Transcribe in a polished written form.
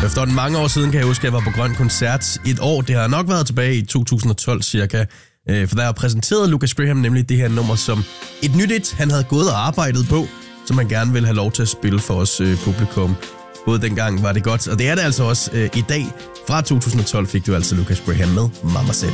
Efter mange år siden kan jeg huske, at jeg var på Grøn Koncert et år. Det har nok været tilbage i 2012 cirka. For der har præsenteret Lucas Graham nemlig det her nummer som et nyt et, han havde gået og arbejdet på, som han gerne vil have lov til at spille for os publikum. Både dengang var det godt, og det er det altså også i dag. Fra 2012 fik du altså Lucas Graham med Mama Said.